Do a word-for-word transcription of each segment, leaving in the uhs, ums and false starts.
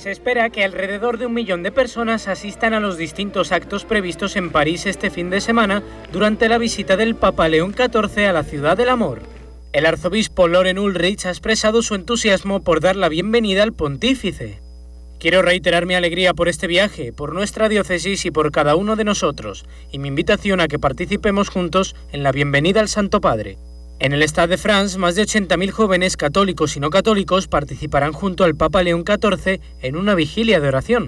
Se espera que alrededor de un millón de personas asistan a los distintos actos previstos en París este fin de semana durante la visita del Papa León catorce a la Ciudad del Amor. El arzobispo Loren Ulrich ha expresado su entusiasmo por dar la bienvenida al pontífice. Quiero reiterar mi alegría por este viaje, por nuestra diócesis y por cada uno de nosotros, y mi invitación a que participemos juntos en la bienvenida al Santo Padre. En el Stade de France, más de ochenta mil jóvenes católicos y no católicos participarán junto al Papa León catorce en una vigilia de oración.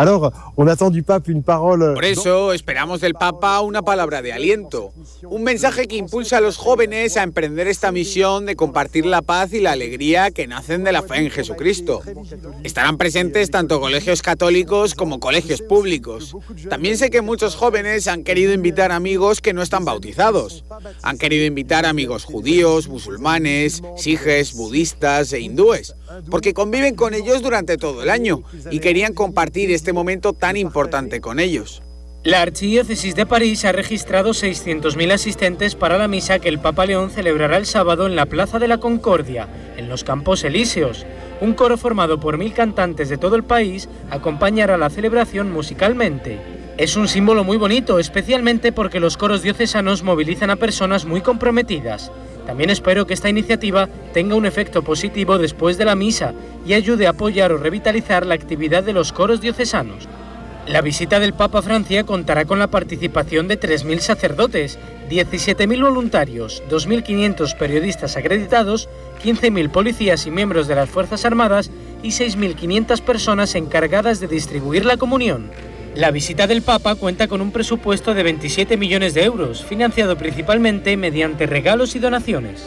Por eso esperamos del Papa una palabra de aliento, un mensaje que impulsa a los jóvenes a emprender esta misión de compartir la paz y la alegría que nacen de la fe en Jesucristo. Estarán presentes tanto colegios católicos como colegios públicos. También sé que muchos jóvenes han querido invitar amigos que no están bautizados. Han querido invitar amigos judíos, musulmanes, sijes, budistas e hindúes, porque conviven con ellos durante todo el año y querían compartir este momento tan importante con ellos. La Archidiócesis de París ha registrado seiscientos mil asistentes para la misa que el Papa León celebrará el sábado en la Plaza de la Concordia, en los Campos Elíseos. Un coro formado por mil cantantes de todo el país acompañará la celebración musicalmente. Es un símbolo muy bonito, especialmente porque los coros diocesanos movilizan a personas muy comprometidas. También espero que esta iniciativa tenga un efecto positivo después de la misa y ayude a apoyar o revitalizar la actividad de los coros diocesanos. La visita del Papa a Francia contará con la participación de tres mil sacerdotes, diecisiete mil voluntarios, dos mil quinientos periodistas acreditados, quince mil policías y miembros de las Fuerzas Armadas y seis mil quinientas personas encargadas de distribuir la comunión. La visita del Papa cuenta con un presupuesto de veintisiete millones de euros, financiado principalmente mediante regalos y donaciones.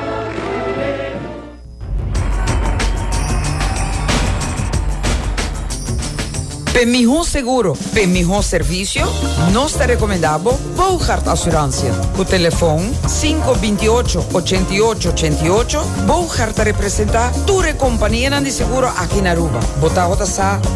Per mejor seguro, per mejor servicio, nós te recomendamos Bouchard Assurância. O telefone cinco dois oito, oito oito oito oito. Bouchard te representa tu companhia de seguro aqui na Aruba. Bota a